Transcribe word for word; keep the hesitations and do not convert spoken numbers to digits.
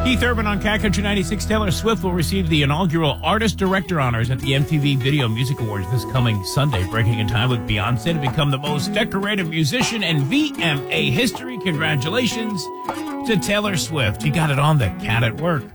Keith Urban on Cat Country ninety-six. Taylor Swift will receive the inaugural Artist Director honors at the M T V Video Music Awards this coming Sunday, breaking in time with Beyonce to become the most decorated musician in V M A history. Congratulations to Taylor Swift. You got it on the Cat at Work.